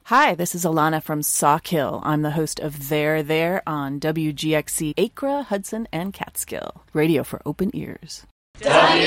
Hi, this is Alana from Sawkill. I'm the host of There on WGXC Acra, Hudson, and Catskill. Radio for open ears.